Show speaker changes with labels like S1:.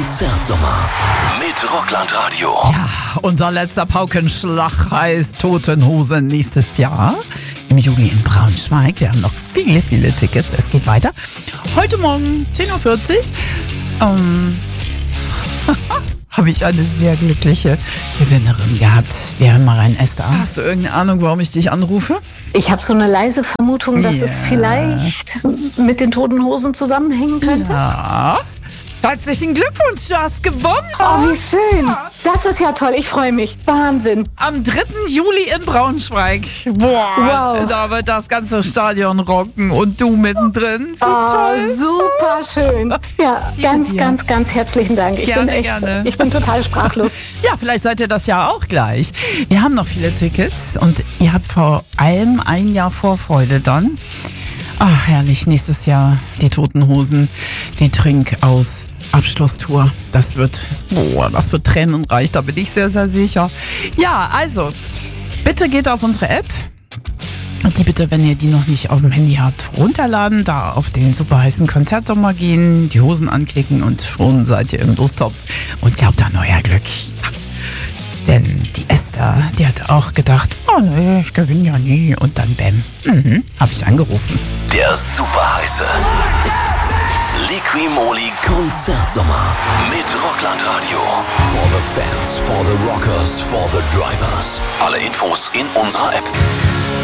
S1: Konzertsommer mit Rockland-Radio.
S2: Ja, unser letzter Paukenschlag heißt Toten Hosen nächstes Jahr im Juli in Braunschweig. Wir haben noch viele Tickets. Es geht weiter. Heute Morgen 10.40 Uhr habe ich eine sehr glückliche Gewinnerin gehabt. Wir hören mal rein, Esther. Hast du irgendeine Ahnung, warum ich dich anrufe?
S3: Ich habe so eine leise Vermutung, dass es vielleicht mit den Toten Hosen zusammenhängen könnte.
S2: Ja. Herzlichen Glückwunsch, du hast gewonnen.
S3: Oh, wie schön. Das ist ja toll. Ich freue mich. Wahnsinn.
S2: Am 3. Juli in Braunschweig. Boah,
S3: wow.
S2: Da wird das ganze Stadion rocken und du mittendrin. Wie toll.
S3: Super schön. Ja, ganz herzlichen Dank. Ich bin total sprachlos.
S2: Ja, vielleicht seid ihr das ja auch gleich. Wir haben noch viele Tickets und ihr habt vor allem ein Jahr Vorfreude dann. Ach, herrlich. Nächstes Jahr die Toten Hosen, die Trinkaus Abschlusstour. Das wird tränenreich, da bin ich sehr sicher. Ja, also, bitte geht auf unsere App. Und die bitte, wenn ihr die noch nicht auf dem Handy habt, runterladen, da auf den super heißen Konzertsommer gehen, die Hosen anklicken und schon seid ihr im Lostopf und glaubt an euer Glück. Ja. Denn die Esther, die hat auch gedacht, oh nee, ich gewinne ja nie. Und dann bäm, habe ich angerufen.
S1: Der super heiße Liqui-Moly Konzertsommer mit Rockland-Radio. For the fans, for the rockers, for the drivers. Alle Infos in unserer App.